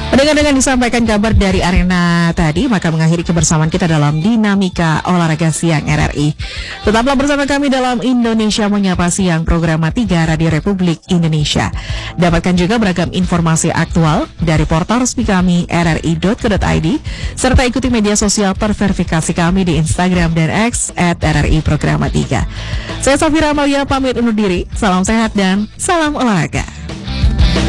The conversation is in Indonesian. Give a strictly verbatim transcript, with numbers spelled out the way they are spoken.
Dengan dengan disampaikan kabar dari arena tadi, maka mengakhiri kebersamaan kita dalam Dinamika Olahraga Siang R R I. Tetaplah bersama kami dalam Indonesia Menyapa Siang, program tiga Radio Republik Indonesia. Dapatkan juga beragam informasi aktual dari portal resmi kami r r i dot co dot i d, serta ikuti media sosial terverifikasi kami di Instagram dan X at R R I Programa tiga. Saya Safira Amalia pamit undur diri. Salam sehat dan salam olahraga.